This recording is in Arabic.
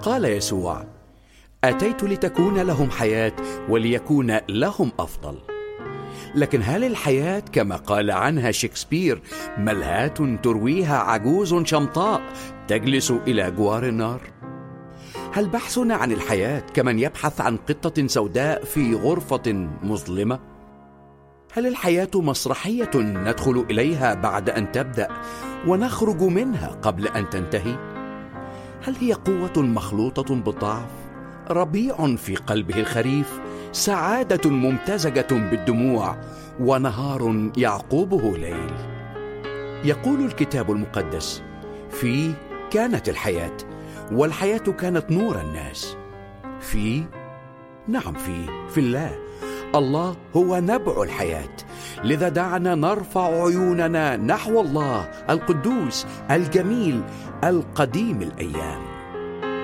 قال يسوع: أتيت لتكون لهم حياة وليكون لهم أفضل. لكن هل الحياة كما قال عنها شكسبير ملهاة ترويها عجوز شمطاء تجلس إلى جوار النار؟ هل بحثنا عن الحياة كمن يبحث عن قطة سوداء في غرفة مظلمة؟ هل الحياة مسرحية ندخل إليها بعد أن تبدأ ونخرج منها قبل أن تنتهي؟ هل هي قوة مخلوطة بالضعف، ربيع في قلبه الخريف، سعادة ممتزجة بالدموع، ونهار يعقوبه ليل؟ يقول الكتاب المقدس: فيه كانت الحياة، والحياة كانت نور الناس. نعم في الله. الله هو نبع الحياة، لذا دعنا نرفع عيوننا نحو الله القدوس الجميل القديم الأيام.